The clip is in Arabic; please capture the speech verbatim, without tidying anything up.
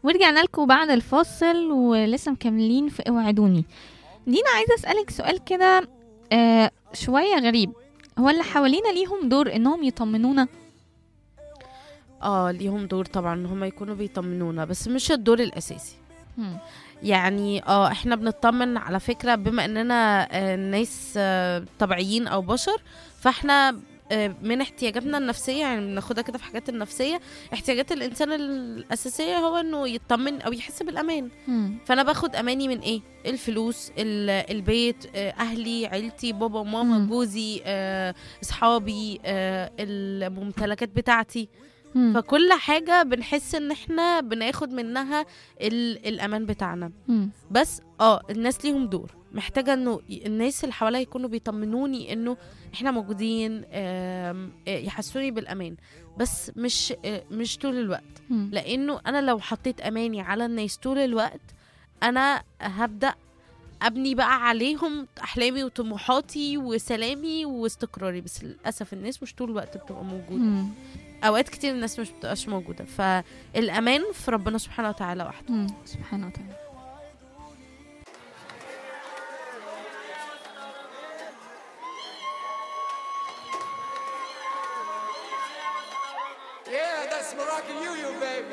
ورجعنا لكم بعد الفاصل ولسه مكملين في اوعدوني. دينا عايزة أسألك سؤال كده آه شوية غريب. هو اللي حوالينا ليهم دور انهم يطمنونا؟ اه ليهم دور طبعا ان هم يكونوا بيطمنونا، بس مش الدور الاساسي. هم. يعني اه احنا بنطمن على فكرة بما اننا آه، ناس آه، طبيعيين او بشر، فاحنا آه، من احتياجاتنا النفسية، يعني بناخدها كده في حاجات النفسية. احتياجات الانسان الاساسية هو انه يطمن او يحس بالامان. هم. فانا باخد اماني من ايه؟ الفلوس، ال- البيت، آه، اهلي، عيلتي، بابا وماما، هم. جوزي، آه، اصحابي، آه، الممتلكات بتاعتي. هم. فكل حاجة بنحس ان احنا بناخد منها ال- الامان بتاعنا. هم. بس اه الناس ليهم دور، محتاجة انه ي- الناس اللي حواليا يكونوا بيطمنوني انه احنا موجودين، آم، آه، يحسوني بالامان. بس مش آه، مش طول الوقت. هم. لانه انا لو حطيت اماني على الناس طول الوقت، انا هبدأ ابني بقى عليهم احلامي وطموحاتي وسلامي واستقراري. بس للاسف الناس مش طول الوقت بتبقى موجودة. هم. اوقات كتير الناس مش بتبقاش موجودة، فالامان في ربنا سبحانه وتعالى وحده. هم. سبحانه وتعالى. Yeah, that's Moroccan you, you baby.